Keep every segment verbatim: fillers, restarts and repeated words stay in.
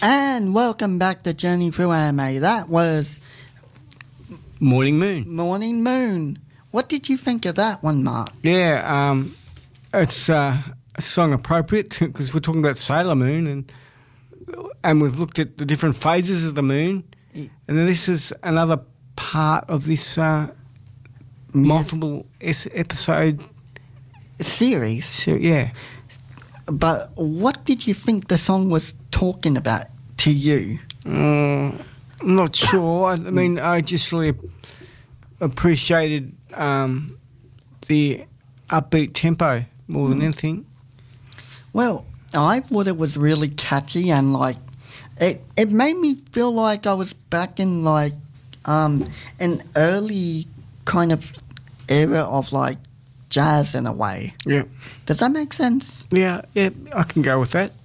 And welcome back to Journey Through Anime. That was Morning Moon. Morning Moon. What did you think of that one, Mark? Yeah, um, it's uh, a song appropriate because we're talking about Sailor Moon, and and we've looked at the different phases of the moon, and then this is another part of this uh, multiple yes. episode series. So, yeah. But what did you think the song was talking about to you? Uh, I'm not sure. I, I mean, I just really appreciated um, the upbeat tempo more than mm. anything. Well, I thought it was really catchy and like it. It made me feel like I was back in like um, an early kind of era of like jazz in a way. Yeah. Does that make sense? Yeah, yeah, I can go with that.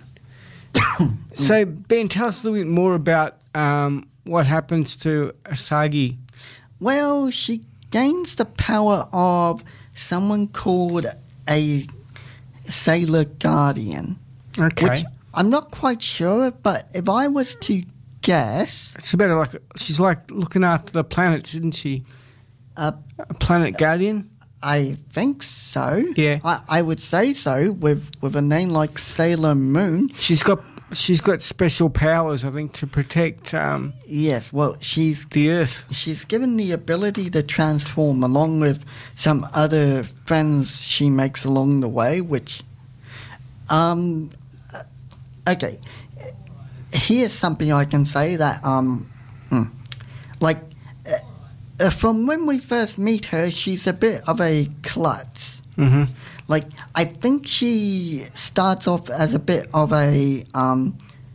So, Ben, tell us a little bit more about um, what happens to Asagi. Well, she gains the power of someone called a Sailor Guardian. Okay. Which I'm not quite sure, but if I was to guess... It's about like, she's like looking after the planets, isn't she? Uh, a planet guardian? I think so. Yeah. I, I would say so with, with a name like Sailor Moon. She's got she's got special powers, I think, to protect um, yes, well, she's the Earth. She's given the ability to transform along with some other friends she makes along the way, which um okay. Here's something I can say that um hmm, like Uh, from when we first meet her, she's a bit of a klutz. Mm-hmm. Like, I think she starts off as a bit of a um,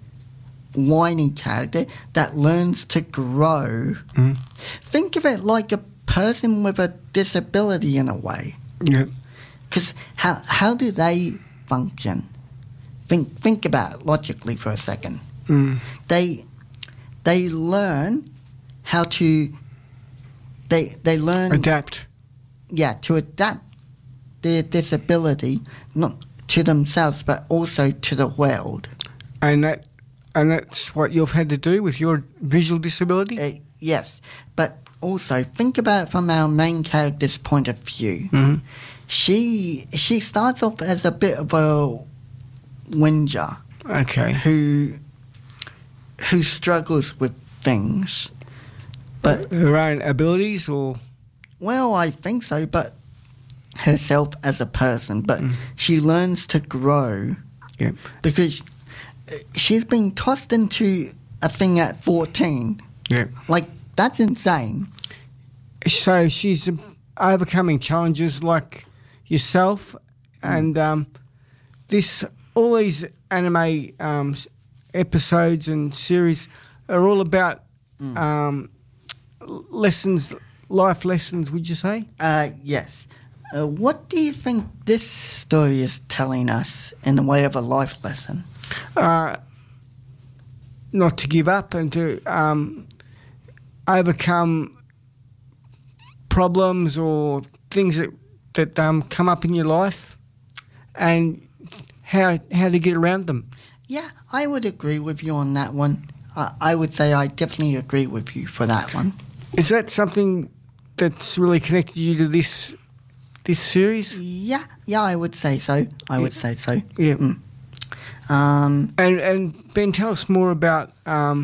whiny character that learns to grow. Mm-hmm. Think of it like a person with a disability in a way. Yeah. Because how how do they function? Think think about it logically for a second. Mm. They they learn how to. They they learn... Adapt. Yeah, to adapt their disability, not to themselves, but also to the world. And that and that's what you've had to do with your visual disability? Uh, yes, but also think about it from our main character's point of view. Mm-hmm. She she starts off as a bit of a whinger. Okay. Who, who struggles with things. But her own abilities, or well, I think so. But herself as a person, but mm. she learns to grow. Yeah, because she's been tossed into a thing at fourteen. Yeah, like that's insane. So she's overcoming challenges like yourself, mm. and um, this all these anime um, episodes and series are all about. Mm. Um, Lessons, life lessons, would you say? Uh, yes. Uh, what do you think this story is telling us in the way of a life lesson? Uh, not to give up and to um, overcome problems or things that, that um, come up in your life and how how to get around them. Yeah, I would agree with you on that one. Uh, I would say I definitely agree with you for that one. Is that something that's really connected you to this this series? Yeah, yeah, I would say so. I yeah. would say so. Yeah. Mm. Um, and and Ben, tell us more about um,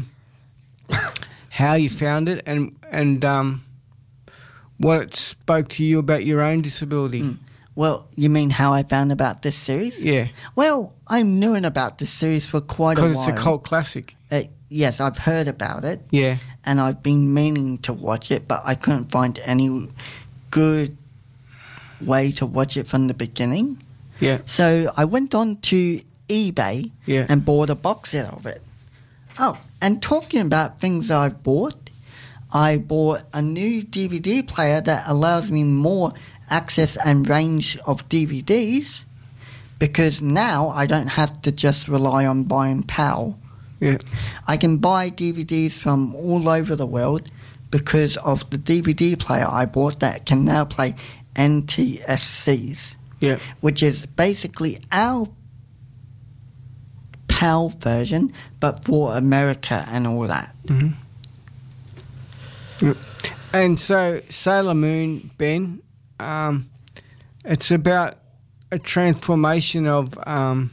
how you found it and and um, what it spoke to you about your own disability. Mm. Well, you mean how I found about this series? Yeah. Well, I knew about this series for quite a while. Because it's a cult classic. Uh, yes, I've heard about it. Yeah. And I've been meaning to watch it, but I couldn't find any good way to watch it from the beginning. Yeah. So I went on to eBay yeah. and bought a box set of it. Oh, and talking about things I've bought, I bought a new D V D player that allows me more access and range of D V Ds because now I don't have to just rely on buying PAL. Yeah. I can buy D V Ds from all over the world because of the D V D player I bought that can now play N T S Cs. Yeah. Which is basically our PAL version, but for America and all that. Mm-hmm. And so Sailor Moon, Ben, um, it's about a transformation of um,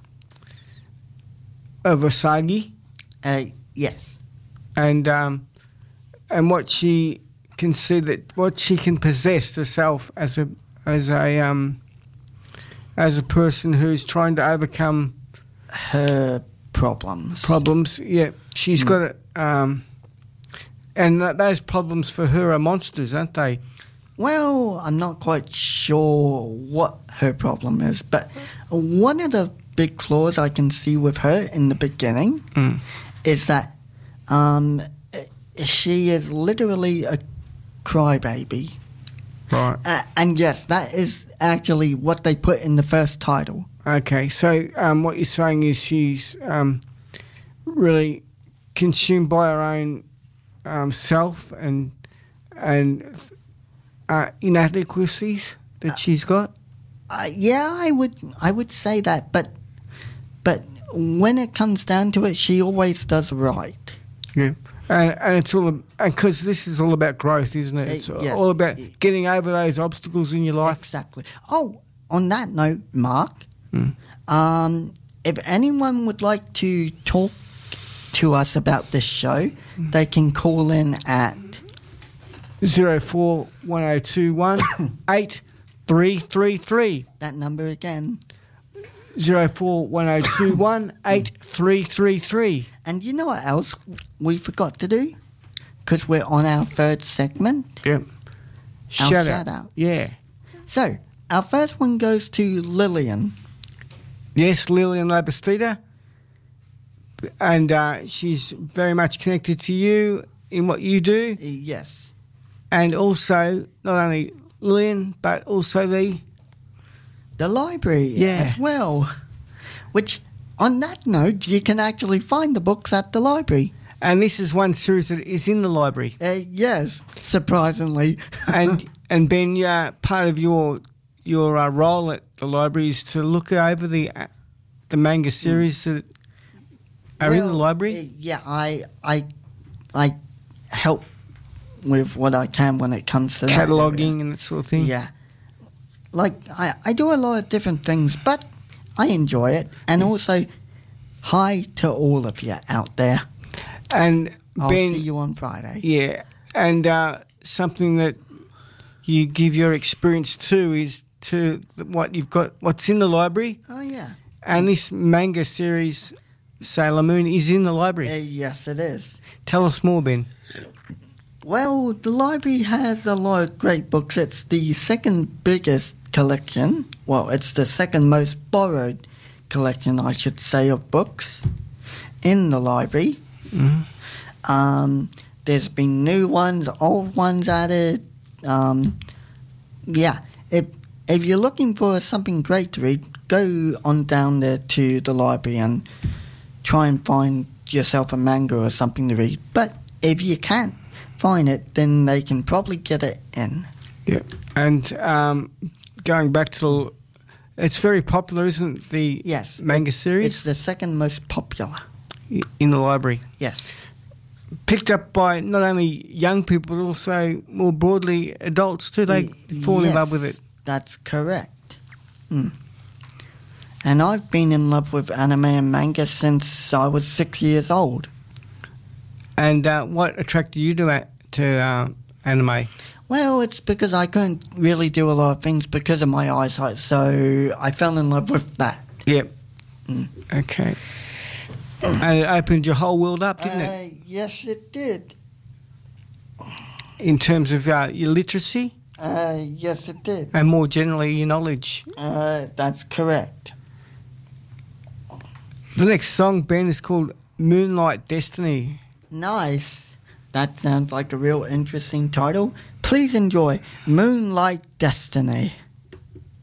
of Usagi, Uh, yes. and um, and what she can see that what she can possess herself as a as a um, as a person who's trying to overcome Her problems. problems. Yeah, she's Mm. got it. Um, and th- those problems for her are monsters, aren't they? Well, I'm not quite sure what her problem is, but one of the big flaws I can see with her in the beginning Mm. is that um, she is literally a crybaby. Right. Uh, and yes, that is actually what they put in the first title. Okay, so um, what you're saying is she's um, really consumed by her own um, self and and uh, inadequacies that she's got. Uh, yeah, I would I would say that, but but when it comes down to it, she always does right. Yeah, and, and it's all because this is all about growth, isn't it? It's Uh, yes. all about getting over those obstacles in your life. Exactly. Oh, on that note, Mark, Mm. um, if anyone would like to talk to us about this show, they can call in at Zero four one zero two one eight three three three. that number again. Zero four one zero two one eight three three three. And you know what else we forgot to do? Because we're on our third segment. Yep. Our Shout shout out. out. Yeah. So, our first one goes to Lillian. Yes, Lillian Labastida. And uh, she's very much connected to you in what you do. Uh, Yes. And also, not only Lillian, but also the... The library Yeah. as well. Which, on that note, you can actually find the books at the library. And this is one series that is in the library. Uh, yes, surprisingly. And and Ben, yeah, part of your your uh, role at the library is to look over the uh, the manga series that are in the Well, library. uh, yeah, I, I, I help with what I can when it comes to that area. Cataloguing and that sort of thing. Yeah. Like, I, I do a lot of different things, but I enjoy it. And also, hi to all of you out there. And I'll Ben, see you on Friday. yeah, and uh, something that you give your experience to is to what you've got, what's in the library. Oh, yeah. And this manga series, Sailor Moon, is in the Uh, library. yes, it is. Tell us more, Ben. Well, the library has a lot of great books. It's the second biggest collection. Well, it's the second most borrowed collection, I should say, of books in the library. Mhm. Um, there's been new ones, old ones added. Um, yeah, if if you're looking for something great to read, go on down there to the library and try and find yourself a manga or something to read. But if you can't find it, then they can probably get it in. Yeah, and um, going back to the, it's very popular, isn't it, the Yes, manga series It's the second most popular. i- in the library? Yes. Picked up by not only young people but also more broadly adults too. They Y- fall in yes, love with it. That's correct. Hmm. And I've been in love with anime and manga since I was six years old. And uh, what attracted you to a- to uh, anime? Well, it's because I couldn't really do a lot of things because of my eyesight, so I fell in love with that. Yep. Mm. Okay. And it opened your whole world up, didn't it? Uh, yes, it did. In terms of uh, your literacy Uh, yes, it did. and more generally your knowledge. Uh, that's correct. The next song, Ben, is called Moonlight Destiny. Nice. That sounds like a real interesting title. Please enjoy Moonlight Destiny.